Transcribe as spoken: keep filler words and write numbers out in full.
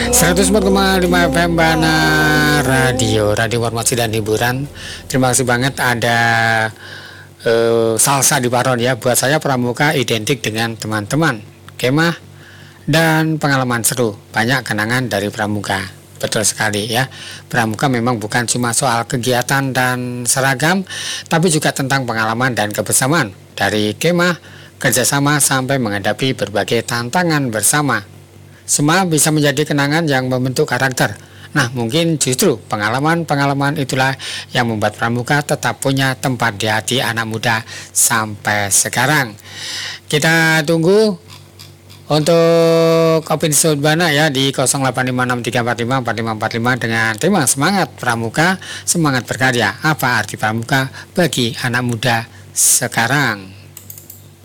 seratus empat koma lima F M Bana Radio, Radio Informasi dan Hiburan. Terima kasih banget ada uh, salsa di Paron ya. Buat saya pramuka identik dengan teman-teman, kemah, dan pengalaman seru. Banyak kenangan dari pramuka. Betul sekali ya. Pramuka memang bukan cuma soal kegiatan dan seragam, tapi juga tentang pengalaman dan kebersamaan. Dari kemah, kerjasama sampai menghadapi berbagai tantangan bersama. Semua bisa menjadi kenangan yang membentuk karakter. Nah, mungkin justru pengalaman-pengalaman itulah yang membuat pramuka tetap punya tempat di hati anak muda sampai sekarang. Kita tunggu untuk Opini Sudbana ya di nol delapan lima enam tiga empat lima empat lima empat lima dengan tema semangat pramuka, semangat berkarya. Apa arti pramuka bagi anak muda sekarang?